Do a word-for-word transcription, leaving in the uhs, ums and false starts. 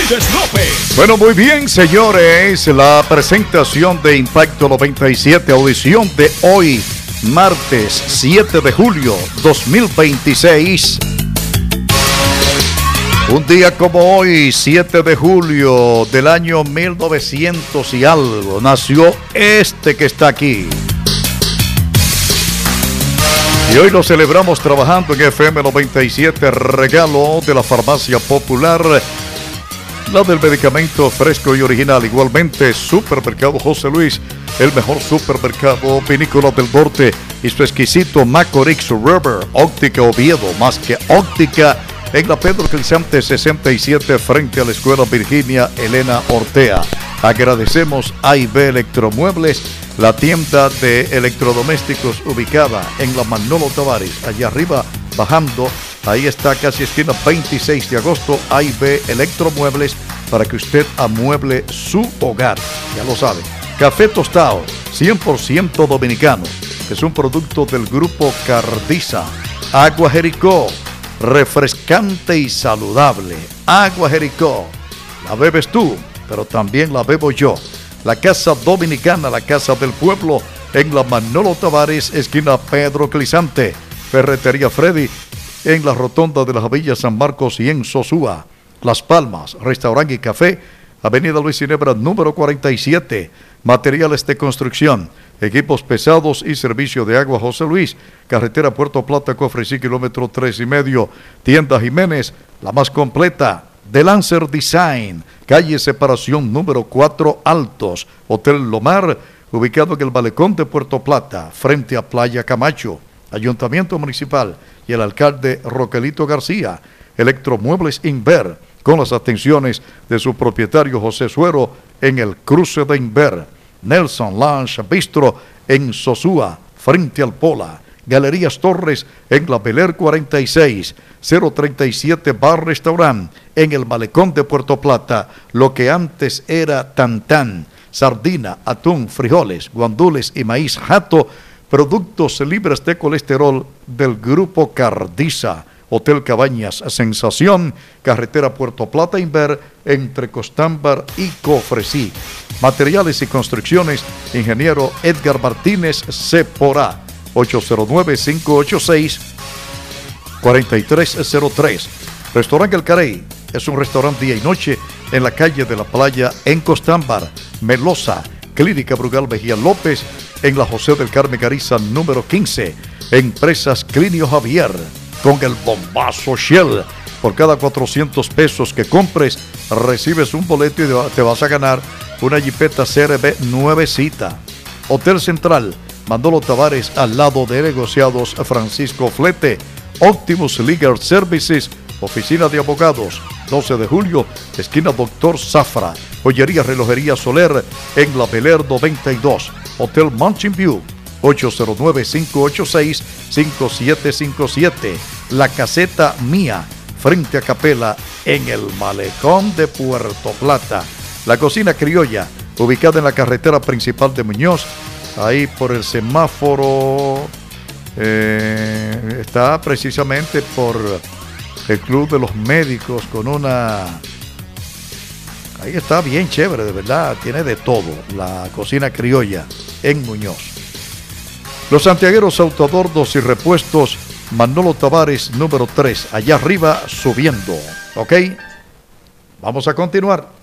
Fernández López. Bueno, muy bien, señores, la presentación de Impacto noventa y siete, audición de hoy, martes siete de julio dos mil veintiséis. Un día como hoy, siete de julio del año mil novecientos y algo, nació este que está aquí. Y hoy lo celebramos trabajando en F M noventa y siete, regalo de la Farmacia Popular, la del medicamento fresco y original. Igualmente, Supermercado José Luis, el mejor supermercado vinícola del norte, y su exquisito Macorix Rubber, Óptica Oviedo, más que óptica, en la Pedro Cruzante sesenta y siete, frente a la Escuela Virginia Elena Ortea. Agradecemos a I B Electromuebles, la tienda de electrodomésticos ubicada en la Manolo Tavares, allá arriba, bajando, ahí está casi esquina veintiséis de agosto, A I B Electromuebles, para que usted amueble su hogar, ya lo sabe. Café tostado, cien por ciento dominicano, es un producto del grupo Cardiza. Agua Jericó, refrescante y saludable. Agua Jericó, la bebes tú, pero también la bebo yo. La Casa Dominicana, la Casa del Pueblo, en la Manolo Tavares, esquina Pedro Clisante. Ferretería Freddy, en la Rotonda de las Villas San Marcos y en Sosúa. Las Palmas, restaurante y café, Avenida Luis Ginebra, número cuarenta y siete. Materiales de construcción, equipos pesados y servicio de agua José Luis. Carretera Puerto Plata, Cofresí, kilómetro tres y medio. Tienda Jiménez, la más completa. De Lancer Design, calle Separación número cuatro Altos, Hotel Lomar, ubicado en el Malecón de Puerto Plata, frente a Playa Camacho. Ayuntamiento Municipal y el alcalde Roquelito García. Electromuebles Inver, con las atenciones de su propietario José Suero en el cruce de Inver. Nelson Lounge Bistro en Sosúa, frente al Pola. Galerías Torres en la Bel Air cuarenta y seis, cero treinta y siete Bar Restaurant en el Malecón de Puerto Plata, lo que antes era Tantán, sardina, atún, frijoles, guandules y maíz jato, productos libres de colesterol del grupo Cardiza. Hotel Cabañas Sensación, carretera Puerto Plata Inver, entre Costámbar y Cofresí. Materiales y construcciones, ingeniero Edgar Martínez Cepora. ocho cero nueve, cinco ocho seis, cuatro tres cero tres. Restaurante El Carey es un restaurante día y noche en la calle de la Playa en Costámbar. Melosa, Clínica Brugal Mejía López en la José del Carmen Gariza número quince. Empresas Clinio Javier con el bombazo Shell. Por cada cuatrocientos pesos que compres recibes un boleto y te vas a ganar una Jeepeta C R V nuevecita. Hotel Central Manolo Tavares, al lado de negociados Francisco Flete. Optimus Legal Services, oficina de abogados, doce de julio, esquina Doctor Zafra. Joyería Relojería Soler en la Bel Air noventa y dos. Hotel Mountain View, ocho cero nueve, cinco ocho seis, cinco siete cinco siete. La Caseta Mía, frente a Capela en el Malecón de Puerto Plata. La Cocina Criolla, ubicada en la carretera principal de Muñoz, ahí por el semáforo, eh, está precisamente por el Club de los Médicos, con una... Ahí está bien chévere, de verdad, tiene de todo, la Cocina Criolla en Muñoz. Los santiagueros Autoadornos y Repuestos, Manolo Tavares número tres, allá arriba subiendo, ¿ok? Vamos a continuar.